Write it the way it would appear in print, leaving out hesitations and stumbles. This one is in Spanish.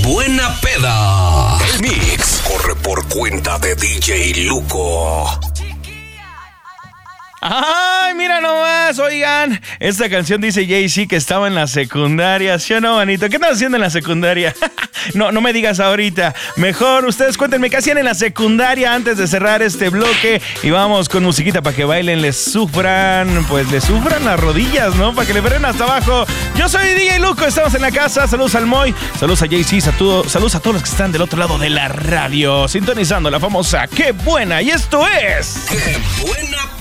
buena peda. El mix corre por cuenta de DJ Luco. Ay, mira nomás, oigan, esta canción dice Jay-Z que estaba en la secundaria, ¿sí o no, manito? ¿Qué estás haciendo en la secundaria? No me digas ahorita, mejor ustedes cuéntenme qué hacían en la secundaria antes de cerrar este bloque y vamos con musiquita para que bailen, les sufran las rodillas, ¿no? Para que le frenen hasta abajo. Yo soy DJ Luco, estamos en la casa, saludos al Moy, saludos a Jay-Z, saludos a todos los que están del otro lado de la radio, sintonizando la famosa ¡Qué buena! Y esto es... ¡Qué buena